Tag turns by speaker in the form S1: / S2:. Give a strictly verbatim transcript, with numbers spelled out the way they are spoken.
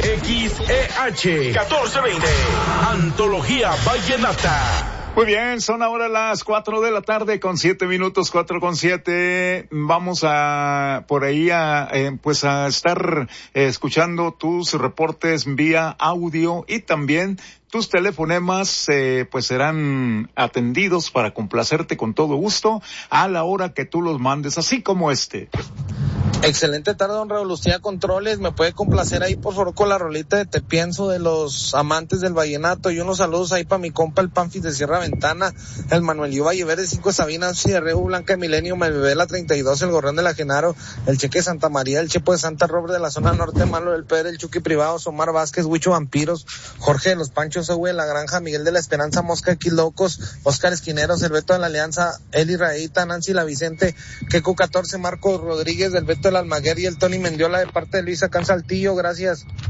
S1: X E H catorce veinte, Antología Vallenata.
S2: Muy bien, son ahora las cuatro de la tarde con siete minutos, cuatro con siete. Vamos a, por ahí a, eh, pues a estar eh, escuchando tus reportes vía audio y también tus telefonemas, eh, pues serán atendidos para complacerte con todo gusto a la hora que tú los mandes, así como este.
S3: Excelente tarde, don Raúl. Lucía Controles, me puede complacer ahí por favor con la rolita de Te Pienso de los amantes del vallenato, y unos saludos ahí para mi compa el Panfis de Sierra Ventana, el Manuelio Valleverde, Cinco de Sabina, de Reu Blanca de Milenio, el Bebé la treinta y dos, el Gorrión de la Genaro, el Cheque de Santa María, el Chepo de Santa Robre de la zona norte, Malo del Pedro, el Chucky Privado, Omar Vázquez, Huicho Vampiros, Jorge de los Panchos, Ewe de la Granja, Miguel de la Esperanza, Mosca X Locos, Oscar Esquinero, Cerveto de la Alianza, Eli Raíta, Nancy La Vicente, Queco catorce, Marco Rodríguez del Beto del Almaguer y el Tony Mendiola de parte de Luisa Can Saltillo. Gracias.